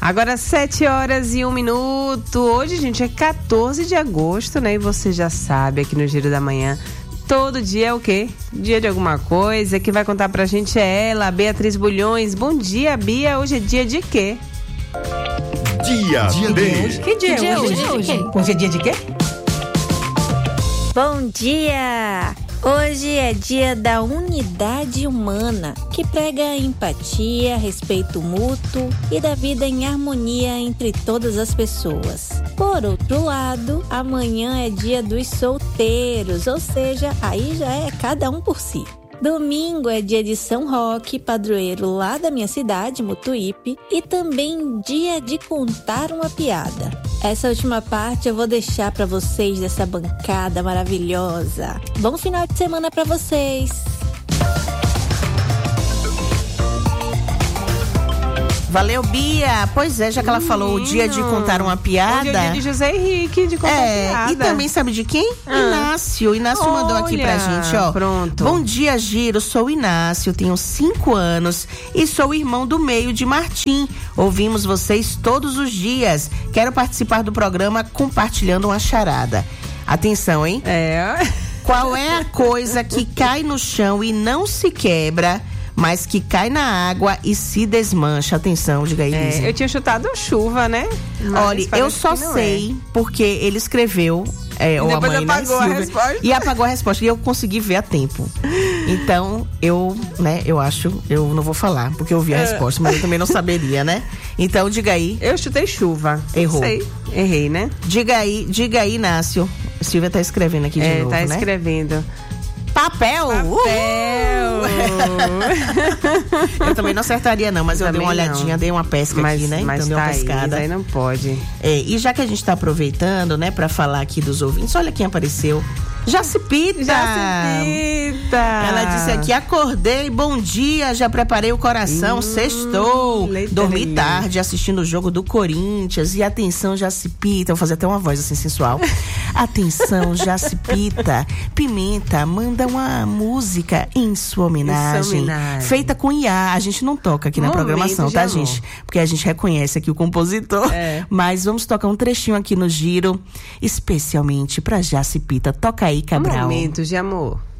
Agora 7h01. Hoje, gente, é 14 de agosto, né? E você já sabe, aqui no Giro da Manhã, todo dia é o quê? Dia de alguma coisa. Quem vai contar pra gente é ela, Beatriz Bulhões. Bom dia, Bia. Hoje é dia de quê? Dia D. Que dia é hoje? Hoje é dia de quê? Bom dia! Hoje é dia da unidade humana, que prega empatia, respeito mútuo e da vida em harmonia entre todas as pessoas. Por outro lado, amanhã é dia dos solteiros, ou seja, aí já é cada um por si. Domingo é dia de São Roque, padroeiro lá da minha cidade, Mutuípe, e também dia de contar uma piada. Essa última parte eu vou deixar para vocês dessa bancada maravilhosa. Bom final de semana para vocês! Valeu, Bia. Pois é, já que ela falou o dia de contar uma piada. Hoje é o dia de José Henrique de contar piada. E também sabe de quem? Inácio. Inácio mandou aqui pra gente, ó. Pronto. Bom dia, Giro. Sou o Inácio, tenho 5 anos e sou o irmão do meio de Martim. Ouvimos vocês todos os dias. Quero participar do programa compartilhando uma charada. Atenção, hein? Qual é a coisa que cai no chão e não se quebra, mas que cai na água e se desmancha? Atenção, diga aí, Lisa. Eu tinha chutado chuva, né? Olha, eu só sei porque ele escreveu, ou a mãe, apagou a resposta. E apagou a resposta, e eu consegui ver a tempo. Então, eu não vou falar, porque eu vi a resposta, mas eu também não saberia, né? Então, diga aí. Eu chutei chuva. Errou. Sei. Errei, né? Diga aí, Inácio. Silvia tá escrevendo aqui de novo, tá né? escrevendo. Papel! Eu também não acertaria não, mas eu dei uma olhadinha, dei uma pesca aqui, né? Mas então deu uma pescada. Aí não pode. E já que a gente tá aproveitando, né, pra falar aqui dos ouvintes, olha quem apareceu. Jacipita! Ela disse aqui: acordei, bom dia, já preparei o coração, sextou. Dormi tarde assistindo o jogo do Corinthians. E atenção, Jacipita, vou fazer até uma voz assim sensual. Atenção, Jacipita, Pimenta manda uma música em sua homenagem. Feita com IA. A gente não toca aqui na programação, tá, gente? Porque a gente reconhece aqui o compositor. Mas vamos tocar um trechinho aqui no Giro, especialmente pra Jacipita. Toca aí, Cabral. Momentos de amor.